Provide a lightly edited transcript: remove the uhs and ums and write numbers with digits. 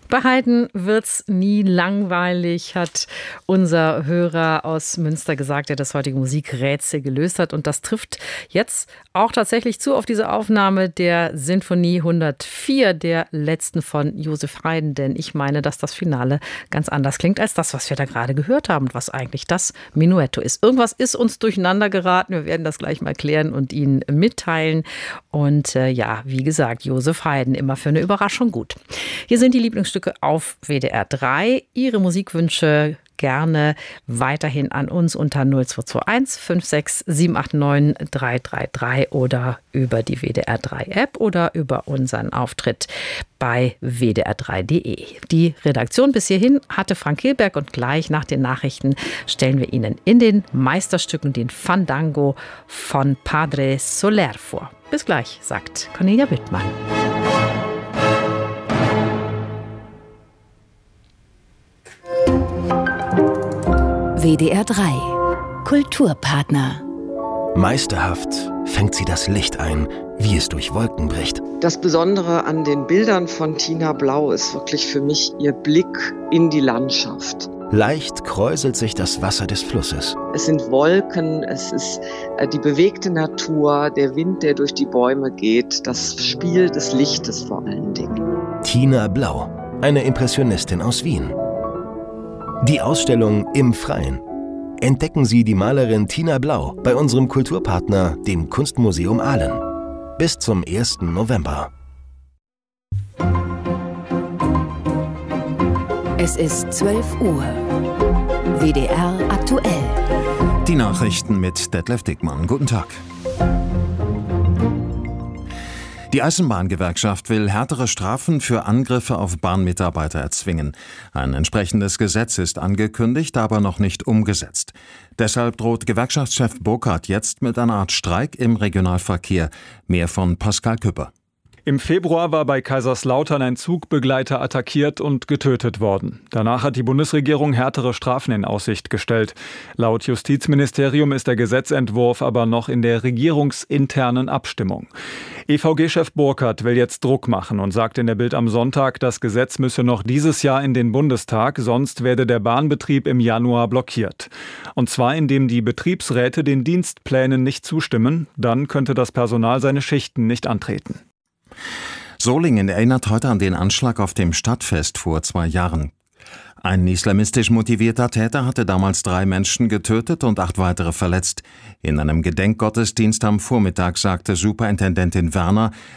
Bei Haydn wird's nie langweilig, hat unser Hörer aus Münster gesagt, der das heutige Musikrätsel gelöst hat. Und das trifft jetzt auch tatsächlich zu auf diese Aufnahme der Sinfonie 104, der letzten von Joseph Haydn. Denn ich meine, dass das Finale ganz anders klingt als das, was wir da gerade gehört haben, was eigentlich das Menuetto ist. Irgendwas ist uns durcheinander geraten. Wir werden das gleich mal klären und Ihnen mitteilen. Und ja, wie gesagt, Joseph Haydn, immer für eine Überraschung gut. Hier sind die Lieblingsstücke auf WDR 3. Ihre Musikwünsche gerne weiterhin an uns unter 0221 56 789 333 oder über die WDR 3 App oder über unseren Auftritt bei wdr3.de. Die Redaktion bis hierhin hatte Frank Hilberg und gleich nach den Nachrichten stellen wir Ihnen in den Meisterstücken den Fandango von Padre Soler vor. Bis gleich, sagt Cornelia Büttmann. WDR 3 Kulturpartner. Meisterhaft fängt sie das Licht ein, wie es durch Wolken bricht. Das Besondere an den Bildern von Tina Blau ist wirklich für mich ihr Blick in die Landschaft. Leicht kräuselt sich das Wasser des Flusses. Es sind Wolken, es ist die bewegte Natur, der Wind, der durch die Bäume geht, das Spiel des Lichtes vor allen Dingen. Tina Blau, eine Impressionistin aus Wien. Die Ausstellung Im Freien. Entdecken Sie die Malerin Tina Blau bei unserem Kulturpartner, dem Kunstmuseum Aalen. Bis zum 1. November. Es ist 12 Uhr. WDR aktuell. Die Nachrichten mit Detlef Dickmann. Guten Tag. Die Eisenbahngewerkschaft will härtere Strafen für Angriffe auf Bahnmitarbeiter erzwingen. Ein entsprechendes Gesetz ist angekündigt, aber noch nicht umgesetzt. Deshalb droht Gewerkschaftschef Burkhardt jetzt mit einer Art Streik im Regionalverkehr. Mehr von Pascal Küpper. Im Februar war bei Kaiserslautern ein Zugbegleiter attackiert und getötet worden. Danach hat die Bundesregierung härtere Strafen in Aussicht gestellt. Laut Justizministerium ist der Gesetzentwurf aber noch in der regierungsinternen Abstimmung. EVG-Chef Burkhardt will jetzt Druck machen und sagt in der Bild am Sonntag, das Gesetz müsse noch dieses Jahr in den Bundestag, sonst werde der Bahnbetrieb im Januar blockiert. Und zwar indem die Betriebsräte den Dienstplänen nicht zustimmen, dann könnte das Personal seine Schichten nicht antreten. Solingen erinnert heute an den Anschlag auf dem Stadtfest vor 2 Jahren. Ein islamistisch motivierter Täter hatte damals 3 Menschen getötet und 8 weitere verletzt. In einem Gedenkgottesdienst am Vormittag sagte Superintendentin Werner,